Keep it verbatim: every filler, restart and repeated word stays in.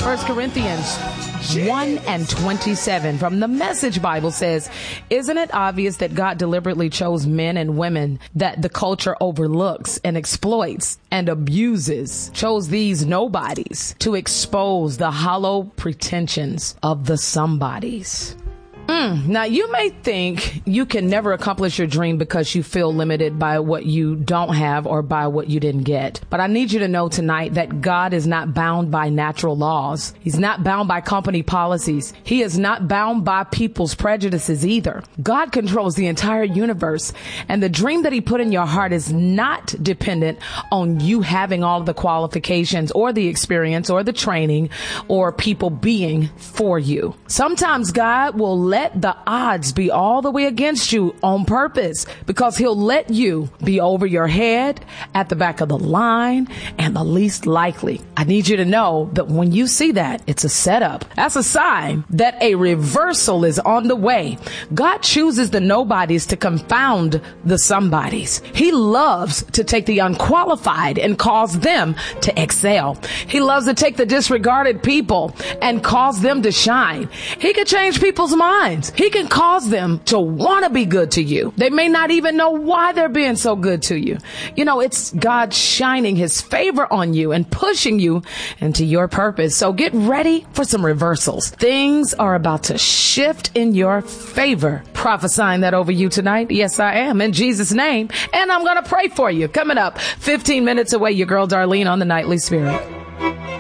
First Corinthians one and twenty-seven from the Message Bible says, isn't it obvious that God deliberately chose men and women that the culture overlooks and exploits and abuses, chose these nobodies to expose the hollow pretensions of the somebodies? Mm. Now, you may think you can never accomplish your dream because you feel limited by what you don't have or by what you didn't get. But I need you to know tonight that God is not bound by natural laws. He's not bound by company policies. He is not bound by people's prejudices either. God controls the entire universe, and the dream that he put in your heart is not dependent on you having all of the qualifications or the experience or the training or people being for you. Sometimes God will let Let the odds be all the way against you on purpose, because he'll let you be over your head, at the back of the line, and the least likely. I need you to know that when you see that, it's a setup. That's a sign that a reversal is on the way. God chooses the nobodies to confound the somebodies. He loves to take the unqualified and cause them to excel. He loves to take the disregarded people and cause them to shine. He could change people's minds. He can cause them to want to be good to you. They may not even know why they're being so good to you. You know, it's God shining his favor on you and pushing you into your purpose. So get ready for some reversals. Things are about to shift in your favor. Prophesying that over you tonight. Yes, I am, in Jesus' name. And I'm going to pray for you. Coming up fifteen minutes away, your girl Darlene on the Nightly Spirit.